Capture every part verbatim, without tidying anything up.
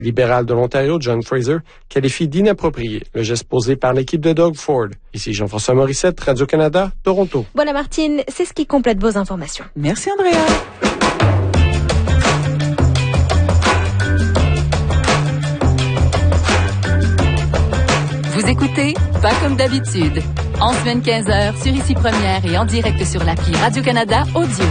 libéral de l'Ontario, John Fraser, qualifie d'inapproprié le geste posé par l'équipe de Doug Ford. Ici Jean-François Morissette, Radio-Canada, Toronto. Voilà Martine, c'est ce qui complète vos informations. Merci Andrea. Vous écoutez Pas comme d'habitude. En semaine quinze heures sur Ici Première et en direct sur l'appli Radio-Canada Audio.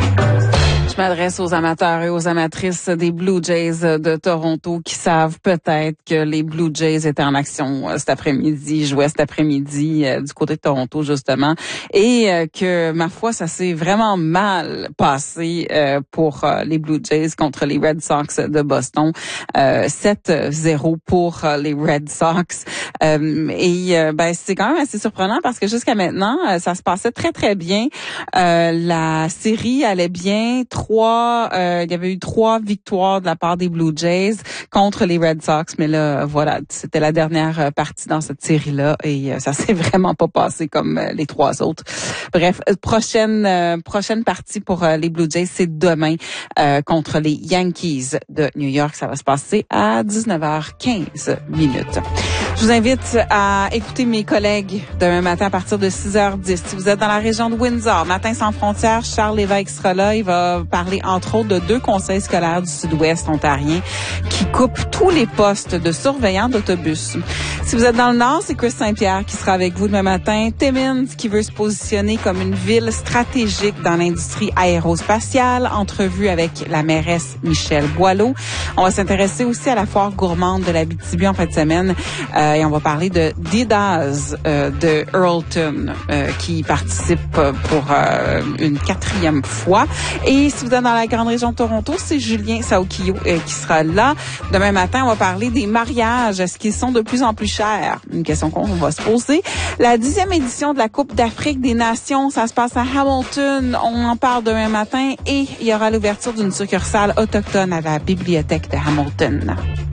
Je m'adresse aux amateurs et aux amatrices des Blue Jays de Toronto qui savent peut-être que les Blue Jays étaient en action cet après-midi, jouaient cet après-midi euh, du côté de Toronto justement, et euh, que ma foi ça s'est vraiment mal passé euh, pour euh, les Blue Jays contre les Red Sox de Boston, euh, sept zéro pour euh, les Red Sox, euh, et euh, ben c'est quand même assez surprenant parce que jusqu'à maintenant euh, ça se passait très très bien, euh, la série allait bien. Trois, euh, il y avait eu trois victoires de la part des Blue Jays contre les Red Sox, mais là, voilà, c'était la dernière partie dans cette série-là et euh, ça s'est vraiment pas passé comme euh, les trois autres. Bref, prochaine euh, prochaine partie pour euh, les Blue Jays, c'est demain euh, contre les Yankees de New York. Ça va se passer à dix-neuf heures quinze minutes. Je vous invite à écouter mes collègues demain matin à partir de six heures dix. Si vous êtes dans la région de Windsor, Matin sans frontières, Charles Lévesque sera là. Il va parler entre autres de deux conseils scolaires du sud-ouest ontarien qui coupent tous les postes de surveillants d'autobus. Si vous êtes dans le nord, c'est Chris Saint-Pierre qui sera avec vous demain matin. Timmins qui veut se positionner comme une ville stratégique dans l'industrie aérospatiale. Entrevue avec la mairesse Michelle Boileau. On va s'intéresser aussi à la foire gourmande de l'Abitibi en fin de semaine. Euh, et on va parler de Didaz euh, de Earlton euh, qui participe pour euh, une quatrième fois. Et si vous êtes dans la grande région de Toronto, c'est Julien Saokio euh, qui sera là. Demain matin, on va parler des mariages. Est-ce qu'ils sont de plus en plus chers? Une question qu'on va se poser. La dixième édition de la Coupe d'Afrique des Nations, ça se passe à Hamilton. On en parle demain matin et il y aura l'ouverture d'une succursale autochtone à la bibliothèque de Hamilton.